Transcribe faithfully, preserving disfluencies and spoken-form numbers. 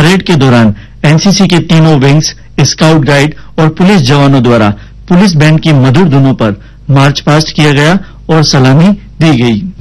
Parade के दौरान NCC के तीनों विंग्स, स्काउट गाइड और पुलिस जवानों द्वारा पुलिस बैंड की मधुर धुनों पर मार्च पास्ट किया गया और सलामी दी गई।